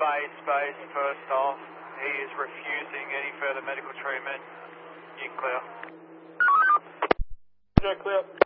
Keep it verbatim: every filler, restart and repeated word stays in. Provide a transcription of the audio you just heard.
base, base, first off. He is refusing any further medical treatment. You clear. Yeah, clear.